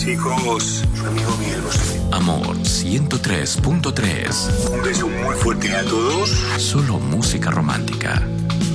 Chicos, su amigo Miguel Bosé. Amor 103.3. Un beso muy fuerte a todos. Solo música romántica.